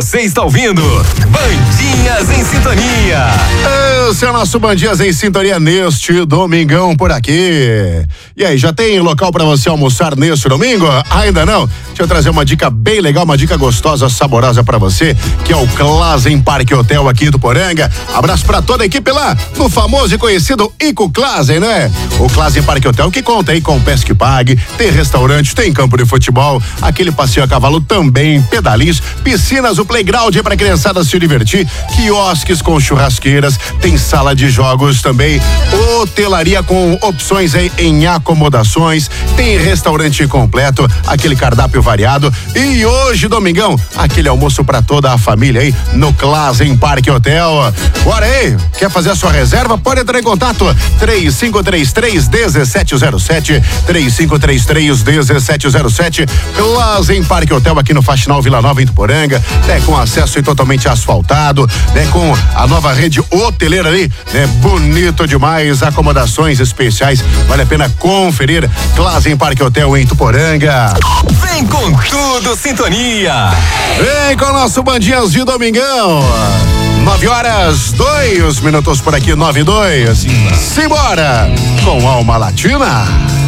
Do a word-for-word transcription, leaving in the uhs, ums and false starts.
Você está ouvindo Bandinhas em Sintonia. Esse é o nosso Bandinhas em Sintonia neste domingão por aqui. E aí, já tem local para você almoçar neste domingo? Ainda não? Deixa eu trazer uma dica bem legal, uma dica gostosa, saborosa para você, que é o Clazen Parque Hotel aqui do Poranga. Abraço para toda a equipe lá no famoso e conhecido Ico Clazen, né? O Clazen Parque Hotel que conta aí com Pesque Pague, tem restaurante, tem campo de futebol, aquele passeio a cavalo também, pedalinhos, piscinas, o playground para a criançada se divertir, quiosques com churrasqueiras, tem sala de jogos também, hotelaria com opções aí em acomodações, tem restaurante completo, aquele cardápio variado e hoje, domingão, aquele almoço para toda a família aí no Clazen Parque Hotel. Bora aí, quer fazer a sua reserva? Pode entrar em contato três cinco três três, um sete zero sete, três cinco três três, um sete zero sete. Clazen Parque Hotel aqui no Faxinal Vila Nova em Tuporanga, né, com acesso aí totalmente asfaltado, né, com a nova rede hoteleira ali, né, bonito demais, acomodações especiais, vale a pena conferir. Clazen Parque Hotel em Tuporanga. Vem com tudo, Sintonia. Vem com o nosso Bandinhas de domingão. Nove horas, dois minutos por aqui, nove e dois. Simbora com Alma Latina.